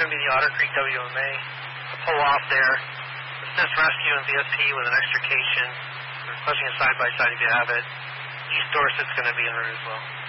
going to be the Otter Creek WMA. The pull off there. Assist Rescue and VSP with an extrication. Requesting a side-by-side if you have it. East Dorset's going to be en route as well.